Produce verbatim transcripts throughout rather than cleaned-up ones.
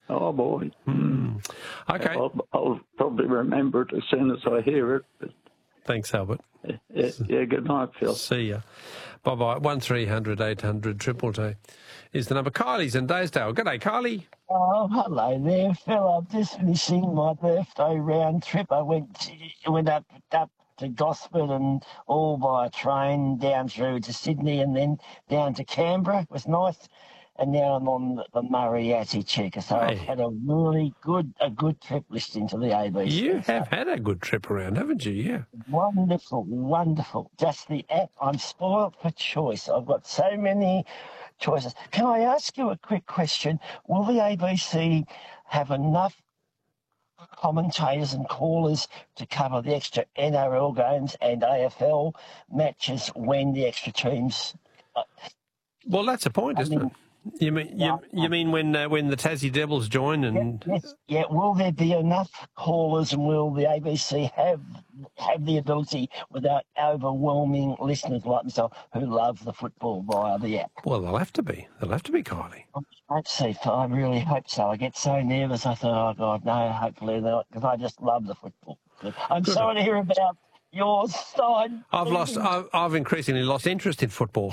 Oh, boy. Mm. Okay. I'll, I'll probably remember it as soon as I hear it. But, Thanks, Albert. yeah, yeah, good night, Phil. See ya. Bye-bye. one three hundred eight hundred triple T is the number. Kylie's in Daysdale. G'day, Kylie. Oh, hello there, Phil. I'm just finishing my birthday round trip. I went to, went up up to Gosford and all by train down through to Sydney and then down to Canberra. It was nice. And now I'm on the, the Murrieta checker. So Hey. I've had a really good a good trip listening to the A B C. You So have had a good trip around, haven't you? Yeah. wonderful, wonderful. Just the app. I'm spoiled for choice. I've got so many choices. Can I ask you a quick question? Will the A B C have enough commentators and callers to cover the extra N R L games and A F L matches when the extra teams? Uh, Well, that's a point, I isn't mean, it? You mean you, you mean when uh, when the Tassie Devils join and yes, yeah. Will there be enough callers, and will the A B C have have the ability without overwhelming listeners like myself who love the football via the app? well, they'll have to be. They'll have to be, Kylie. Let's see. I really hope so. I get so nervous. I thought, oh God, no. Hopefully not, because I just love the football. I'm Good. sorry to hear about your side. I've lost. I've, I've increasingly lost interest in football.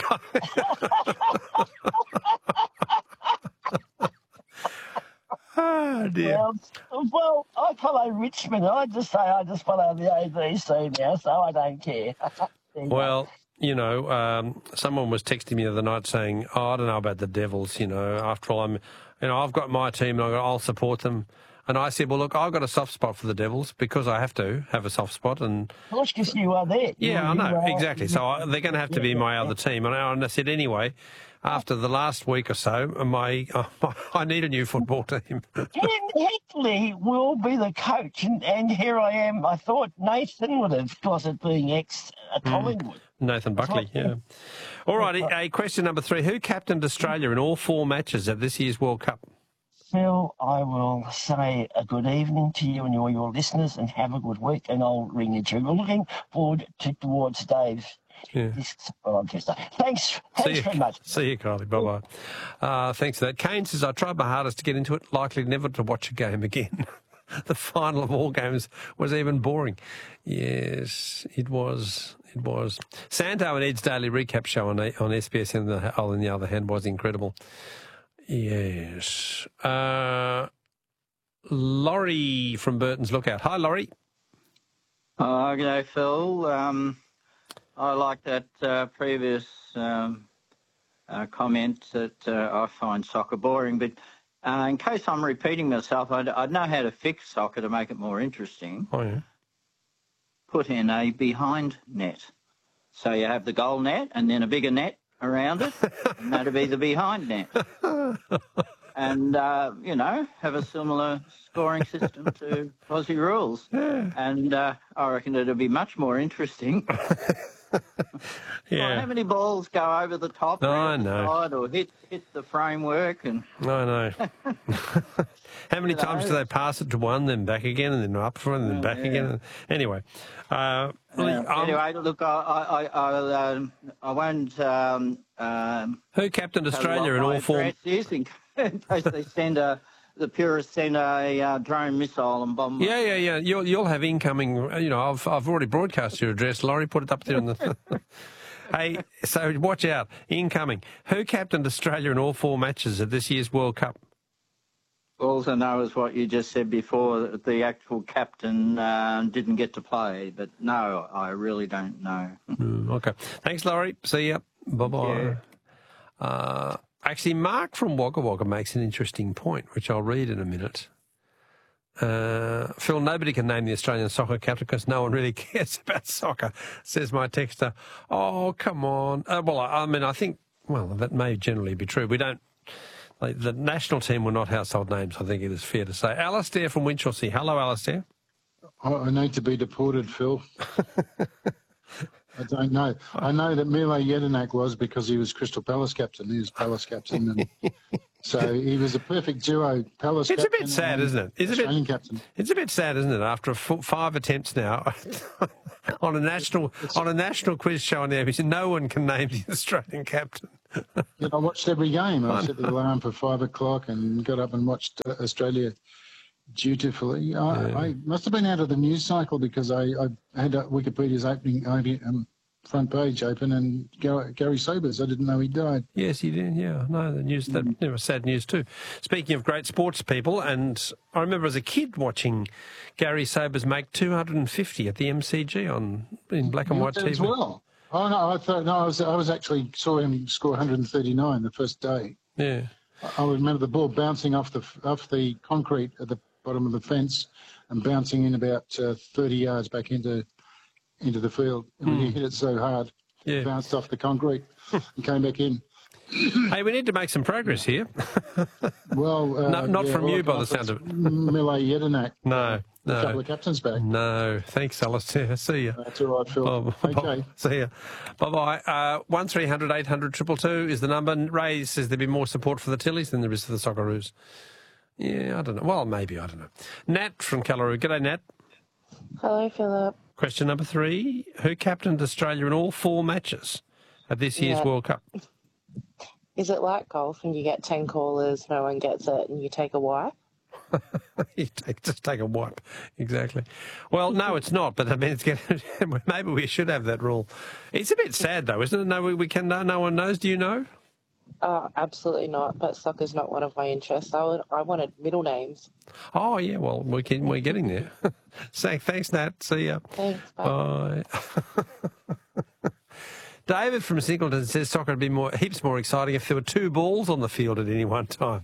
Oh dear. Well, well, I follow Richmond. I just say I just follow the A B C now, so I don't care. Well, you know, um, someone was texting me the other night saying, "Oh, I don't know about the Devils. You know, after all, I'm, you know, I've got my team and I've got, I'll support them." And I said, "Well, look, I've got a soft spot for the Devils because I have to have a soft spot." And Of course, because you are there. yeah, You- I you know are- exactly. So I, they're going to have to be my other team. And I, and I said, anyway, after the last week or so, my uh, I need a new football team. Ken Hickley will be the coach, and, and here I am. I thought Nathan would have got it being ex uh, Collingwood. Nathan Buckley, yeah. All righty, uh, question number three. Who captained Australia in all four matches at this year's World Cup? Phil, I will say a good evening to you and all your listeners, and have a good week, and I'll ring you too. We're looking forward to towards Dave's Yeah. this broadcast. Thanks, See thanks you, very much. see you, Kylie. Bye-bye. Uh, thanks for that. Kane says, I tried my hardest to get into it, likely never to watch a game again. The final of all games was even boring. Yes, it was. It was. Santo and Ed's daily recap show on on S B S on the, on the other hand was incredible. Yes. Uh, Laurie from Burton's Lookout. Hi, Laurie. Oh, okay, Phil. Um, I like that uh, previous um, uh, comment that uh, I find soccer boring, but uh, in case I'm repeating myself, I'd, I'd know how to fix soccer to make it more interesting. Oh, yeah. Put in a behind net. So you have the goal net and then a bigger net around it, and that'd be the behind net. And, uh, you know, have a similar scoring system to Aussie rules. Yeah. And uh, I reckon it'd be much more interesting. Yeah. Well, how many balls go over the top Oh, or I the know. side or hit hit the framework? And I know. How many You times know. do they pass it to one, then back again, and then up for it, and then Oh, back yeah. again? Anyway, uh, well, uh, um, anyway, look, I I I, I, um, I won't. Um, um, who captained tell Australia what in my all four? address is in in case they send a the purists send a uh, drone missile and bomb. Yeah, yeah, yeah. You'll you'll have incoming. You know, I've I've already broadcast your address. Laurie, put it up there on the. Hey, so watch out, incoming. Who captained Australia in all four matches at this year's World Cup? All I know is what you just said before, that the actual captain uh, didn't get to play. But no, I really don't know. Mm, okay. Thanks, Laurie. See ya. Bye-bye. Yeah. Uh, actually, Mark from Wagga Wagga makes an interesting point, which I'll read in a minute. Uh, Phil, nobody can name the Australian soccer captain because no one really cares about soccer, says my texter. Oh, come on. Uh, well, I, I mean, I think, well, that may generally be true. We don't, like, the national team were not household names, I think it is fair to say. Alistair from Winchelsea. Hello, Alistair. I, I need to be deported, Phil. I don't know. I know that Mile Jedinak was because he was Crystal Palace captain. He was Palace captain, and so he was a perfect duo. Palace. It's a captain bit sad, and isn't it? It's a Australian bit, captain. It's a bit sad, isn't it? After a f- five attempts now on a national on a national quiz show on the A B C, no one can name the Australian captain. Yeah, I watched every game. I set the alarm for five o'clock and got up and watched uh, Australia dutifully. I, Yeah. I must have been out of the news cycle because I, I had uh, Wikipedia's opening um, front page open and Gar- Gary Sobers. I didn't know he died. Yes, he did. Yeah, no, the news that you know, sad news too. Speaking of great sports people, and I remember as a kid watching Gary Sobers make two hundred and fifty at the M C G on in black and You white did T V. as well. Oh no, I thought no. I was I was actually saw him score one hundred thirty-nine the first day. Yeah, I remember the ball bouncing off the off the concrete at the bottom of the fence and bouncing in about uh, thirty yards back into into the field. And when he hit it so hard, Yeah. it bounced off the concrete and came back in. Hey, we need to make some progress here. Well, uh, No, not yeah, from you well, by the sound of it. Mille Jedinak, No, a couple no, of captains back. no. Thanks, Alistair. See you. That's all right, Phil. Oh, Okay. See ya. Bye-bye. Uh, one three hundred eight hundred two two two is the number. Ray says there'd be more support for the Tillies than there is for the Socceroos. Yeah, I don't know. Well, maybe, I don't know. Nat from Callaroo. G'day, Nat. Hello, Philip. Question number three. Who captained Australia in all four matches at this year's Yeah. World Cup? Is it like golf and you get ten callers, no one gets it, and you take a wipe? You take, just take a wipe. Exactly. Well, no, it's not, but I mean, it's getting, maybe we should have that rule. It's a bit sad, though, isn't it? No, we, we can, no, no one knows. Do you know? Oh, absolutely not. But soccer's not one of my interests. I would, I wanted middle names. Oh, yeah, well, we can, we're getting there. Say thanks, Nat. See ya. Thanks. Bye. Bye. David from Singleton says soccer would be more, heaps more exciting if there were two balls on the field at any one time.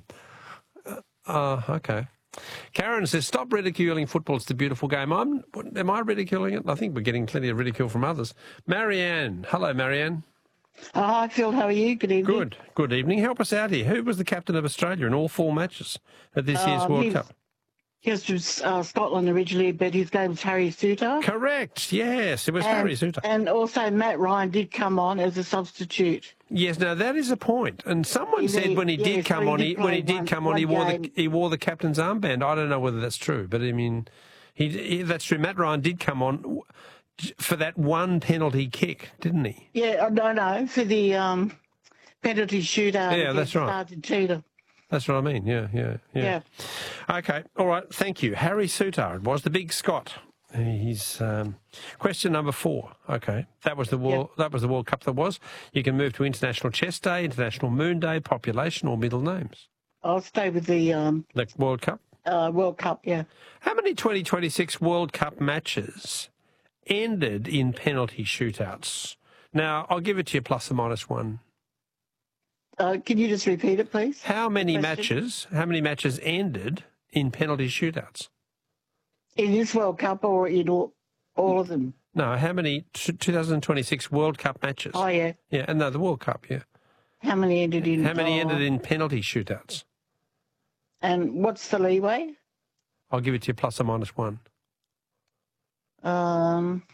Uh, okay. Karen says, stop ridiculing football. It's a beautiful game. I'm, am I ridiculing it? I think we're getting plenty of ridicule from others. Marianne. Hello, Marianne. Oh, hi, Phil. How are you? Good evening. Good. Good evening. Help us out here. Who was the captain of Australia in all four matches at this year's Um, World he's- Cup? He was from uh, Scotland originally, but his name's Harry Suter. Correct. Yes, it was and, Harry Suter. And also Matt Ryan did come on as a substitute. Yes, now that is a point. And someone He said did- when he yes, did come but on, he he, did when he play did one- come on, he one wore the game. he wore the captain's armband. I don't know whether that's true, but I mean, he, he that's true. Matt Ryan did come on for that one penalty kick, didn't he? Yeah, uh, no, no, for the um, penalty shootout. Yeah, that's against right. Argentina. That's what I mean. Yeah, yeah, yeah. Yeah. Okay. All right. Thank you, Harry Suter. It was the big Scot. He's um, question number four. Okay, that was the world. That was the World Cup. That was. You can move to International Chess Day, International Moon Day, population, or middle names. I'll stay with the um, The World Cup. uh, World Cup, yeah. How many twenty twenty-six World Cup matches ended in penalty shootouts? Now, I'll give it to you plus or minus one. Uh, can you just repeat it, please? How many Question? matches? How many matches ended in penalty shootouts? In this World Cup or in all, all of them? No, how many t- twenty twenty-six World Cup matches? Oh, yeah. Yeah, and no, the World Cup. Yeah. How many ended in... How many oh, ended in penalty shootouts? And what's the leeway? I'll give it to you plus or minus one. Um,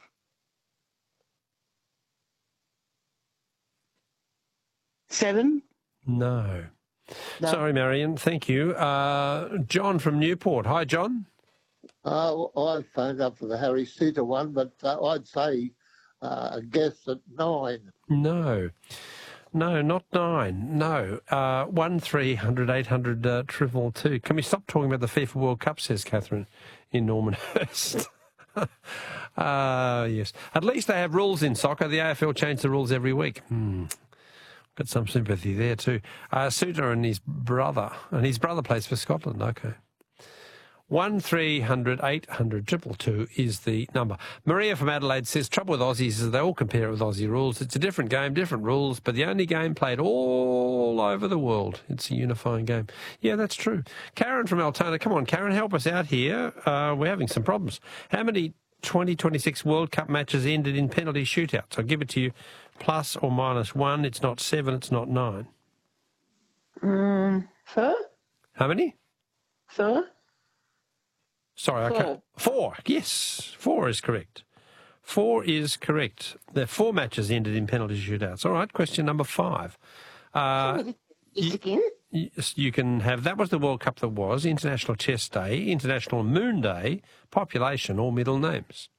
seven? No. No. Sorry, Marion. Thank you. Uh, John from Newport. Hi, John. Uh, I phoned up for the Harry Suter one, but uh, I'd say uh, a guess at nine. No. No, not nine. No. Uh, one three hundred eight hundred uh, triple two. Can we stop talking about the FIFA World Cup, says Catherine in Normanhurst. uh, yes. At least they have rules in soccer. The A F L change the rules every week. Hmm. Got some sympathy there too. Uh, Suter and his brother. And his brother plays for Scotland. Okay. one three hundred eight hundred two two two is the number. Maria from Adelaide says, trouble with Aussies is they all compare it with Aussie rules. It's a different game, different rules, but the only game played all over the world. It's a unifying game. Yeah, that's true. Karen from Altona, come on, Karen, help us out here. Uh, we're having some problems. How many twenty twenty-six World Cup matches ended in penalty shootouts? I'll give it to you plus or minus one. It's not seven, it's not nine. um, four? How many? Four? Sorry, I can't. Four. Yes, four is correct. Four is correct. The four matches ended in penalty shootouts. All right, question number five. Uh, Again? yes, you can have, that was the World Cup that was, International Chess Day, International Moon Day, population or middle names.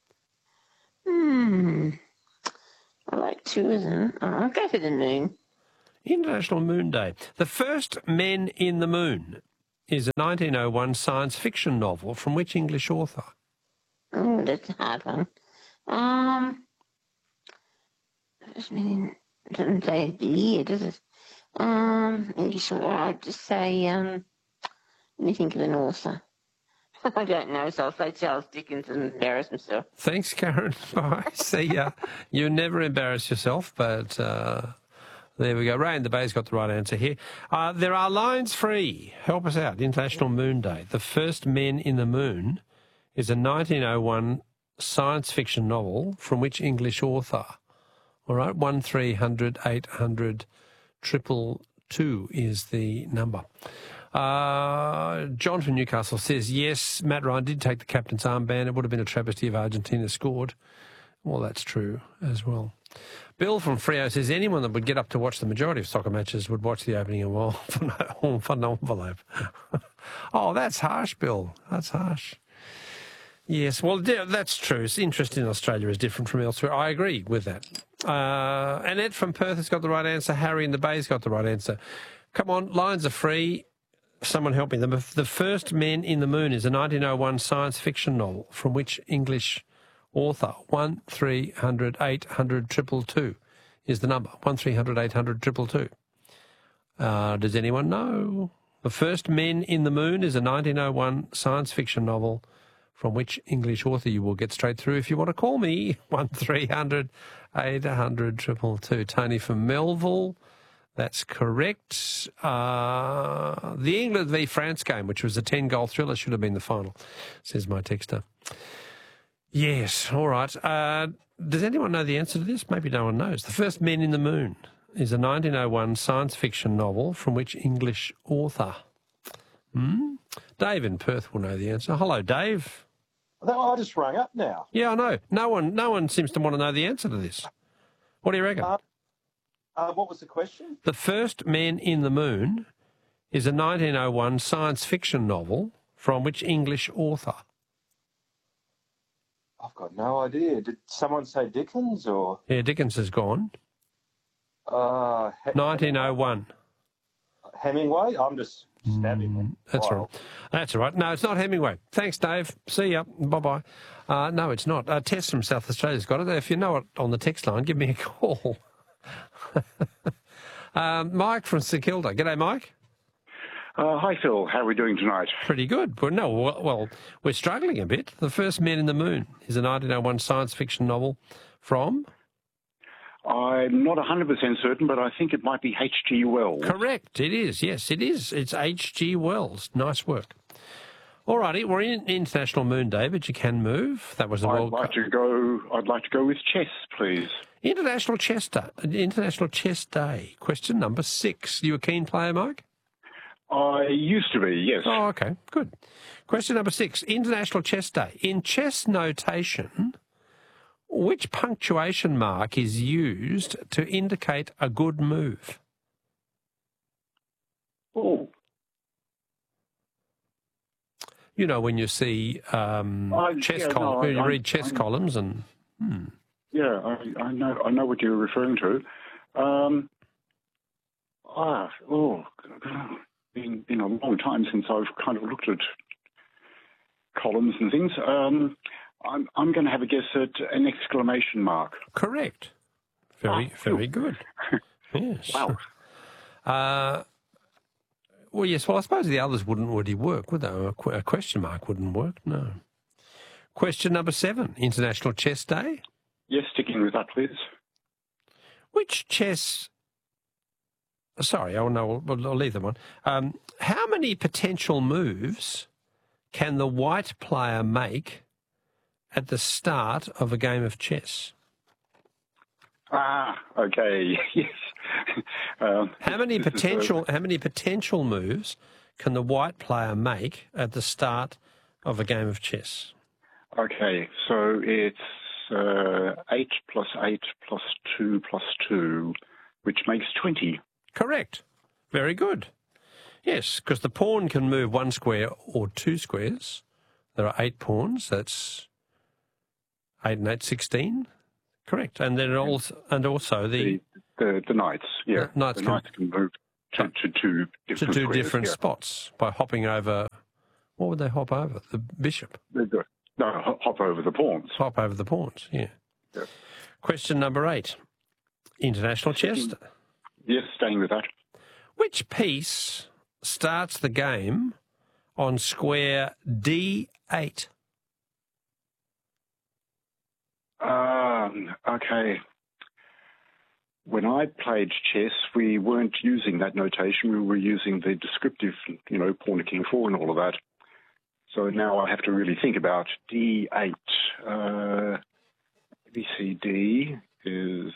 Hmm. I like two, isn't it? Oh, I'll go for the moon. International Moon Day. The First Men in the Moon is a nineteen oh one science fiction novel from which English author? Oh, that's a hard one. Um, First Men in... It doesn't say the year, does it? Um, English author, I'd just say, um, let me think of an author. I don't know, so I'll say Charles Dickens and embarrass myself. Thanks, Karen. Bye. See ya. You never embarrass yourself, but uh, there we go. Ray in the Bay's got the right answer here. Uh, there are lines free. Help us out. International Moon Day. The First Men in the Moon is a nineteen oh one science fiction novel from which English author? All right, one three hundred eight hundred triple two is the number. Uh, John from Newcastle says, yes, Matt Ryan did take the captain's armband. It would have been a travesty if Argentina scored. Well, that's true as well. Bill from Freo says, anyone that would get up to watch the majority of soccer matches would watch the opening of all for no envelope. Oh, that's harsh, Bill. That's harsh. Yes, well, that's true. It's interest in Australia is different from elsewhere. I agree with that. Uh, Annette from Perth has got the right answer. Harry in the Bay's got the right answer. Come on, lines are free. Someone help me. The, the First Men in the Moon is a nineteen oh one science fiction novel from which English author? one three hundred eight hundred triple two is the number. one three hundred eight hundred triple two. Uh, does anyone know? The First Men in the Moon is a nineteen oh one science fiction novel from which English author? You will get straight through if you want to call me. one three hundred eight hundred triple two. Tony from Melville. That's correct. Uh, the England v France game, which was a ten-goal thriller, should have been the final, says my texter. Yes, all right. Uh, does anyone know the answer to this? Maybe no one knows. The First Men in the Moon is a nineteen oh one science fiction novel from which English author? Hmm? Dave in Perth will know the answer. Hello, Dave. I just rang up now. Yeah, I know. No one, no one seems to want to know the answer to this. What do you reckon? Uh, uh, what was the question? The First Men in the Moon is a nineteen oh one science fiction novel from which English author? I've got no idea. Did someone say Dickens or? Yeah, Dickens is gone. Uh, nineteen oh one. Hemingway? I'm just stabbing him. That's Wow. right. That's all right. No, it's not Hemingway. Thanks, Dave. See ya. Bye-bye. Uh, no, it's not. Uh, Tess from South Australia's got it. If you know it on the text line, give me a call. um, Mike from St Kilda. G'day, Mike. Uh, hi, Phil. How are we doing tonight? Pretty good. Well, no, well, well, we're struggling a bit. The First Men in the Moon is a nineteen oh one science fiction novel from? I'm not one hundred percent certain, but I think it might be H G Wells. Correct. It is. Yes, it is. It's H G Wells. Nice work. All righty. We're in International Moon Day, but you can move. That was the I'd World like Cup. to go. I'd like to go with chess, please. International Chess Day. International Chess Day. Question number six. You a keen player, Mike? I used to be, yes. Oh, okay. Good. Question number six. International Chess Day. In chess notation, which punctuation mark is used to indicate a good move? Oh. You know, when you see um, I- chess yeah, no, columns, I- you I- read chess I- columns and... Hmm. Yeah, I, I know. I know what you're referring to. Um, ah, oh, been been a long time since I've kind of looked at columns and things. Um, I'm I'm going to have a guess at an exclamation mark. Correct. Very, Ah, very good. Yes. Wow. Uh, well, yes. Well, I suppose the others wouldn't really work, would they? A que- a question mark wouldn't work. No. Question number seven. International Chess Day. Yes, sticking with that, please. Which chess? Sorry, oh no, I'll, I'll leave that one. Um, how many potential moves can the white player make at the start of a game of chess? Ah, okay. Yes. um, How many this is, uh, potential? How many potential moves can the white player make at the start of a game of chess? Okay, so it's uh, eight plus eight plus two plus two, which makes twenty. Correct. Very good. Yes, because the pawn can move one square or two squares. There are eight pawns. That's eight and eight, sixteen. Correct. And then also, and also the The the knights, yeah. The knights the can- knights can move to, to two To different two squares, different yeah. spots by hopping over. What would they hop over? The bishop. They do- No, ho- hop over the pawns. Hop over the pawns, yeah. Yeah. Question number eight. International chess. Yes, staying with that. Which piece starts the game on square D eight? Um, okay. When I played chess, we weren't using that notation. We were using the descriptive, you know, pawn to king four and all of that. So now I have to really think about D eight. Uh, B C D is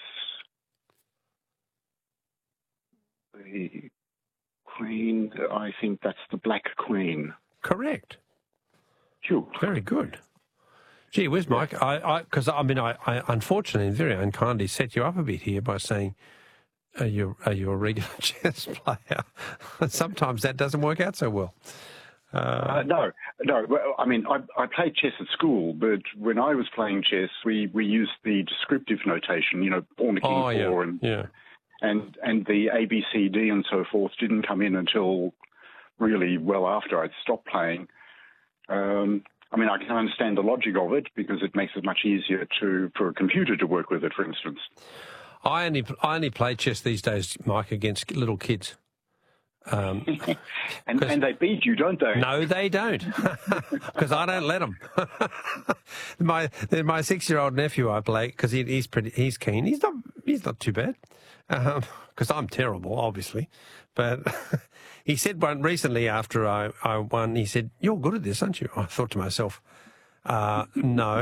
the queen. I think that's the black queen. Correct. Phew. Very good. Gee whiz, Mike. I, because I, I mean, I, I unfortunately and very unkindly set you up a bit here by saying, "Are you are you a regular chess player?" Sometimes that doesn't work out so well. Uh, Uh, no, no. Well, I mean, I, I played chess at school, but when I was playing chess, we, we used the descriptive notation, you know, pawn to king oh four, yeah, and, yeah. and and the A, B, C, D, and so forth didn't come in until really well after I'd stopped playing. Um, I mean, I can understand the logic of it because it makes it much easier to for a computer to work with it, for instance. I only I only play chess these days, Mike, against little kids. Um, and, and they beat you, don't they? No, they don't, because I don't let them. my my six-year-old nephew I play because he, he's pretty he's keen. He's not he's not too bad because um, I'm terrible, obviously. But he said one recently after I, I won, he said, "You're good at this, aren't you?" I thought to myself, uh, "No."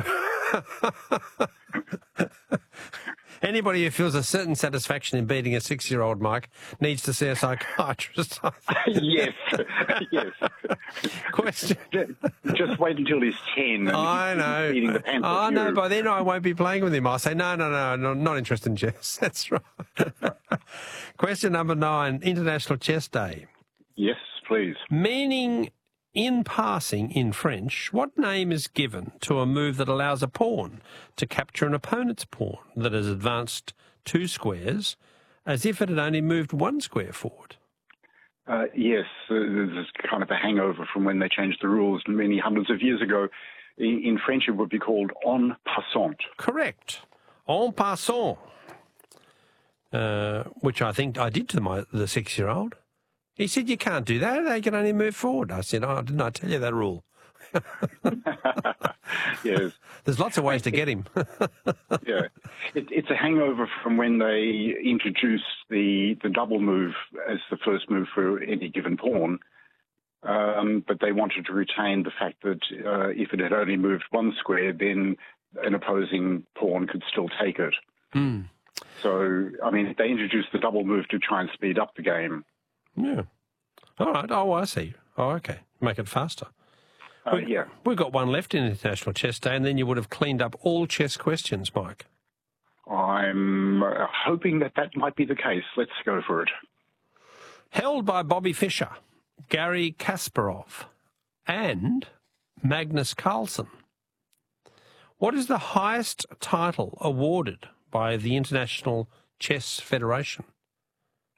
Anybody who feels a certain satisfaction in beating a six-year-old, Mike, needs to see a psychiatrist. yes, yes. Question. Just wait until he's ten. And I know. Beating the pants Oh, off no, you. by then I won't be playing with him. I'll say, no, no, no, no not interested in chess. That's right. Question number nine, International Chess Day. Yes, please. Meaning, in passing in French, what name is given to a move that allows a pawn to capture an opponent's pawn that has advanced two squares as if it had only moved one square forward? Uh, yes, uh, there's kind of a hangover from when they changed the rules many hundreds of years ago. In, in French, it would be called en passant. Correct. En passant. Uh, which I think I did to my, the six-year-old. He said, "You can't do that. They can only move forward." I said, "Oh, didn't I tell you that rule?" Yes. There's lots of ways to get him. Yeah. It, it's a hangover from when they introduced the, the double move as the first move for any given pawn. Um, but they wanted to retain the fact that uh, if it had only moved one square, then an opposing pawn could still take it. Mm. So, I mean, they introduced the double move to try and speed up the game. Yeah. All right. Oh, I see. Oh, okay. Make it faster. Uh, we, yeah. We've got one left in International Chess Day, and then you would have cleaned up all chess questions, Mike. I'm uh, hoping that that might be the case. Let's go for it. Held by Bobby Fischer, Gary Kasparov, and Magnus Carlsen. What is the highest title awarded by the International Chess Federation?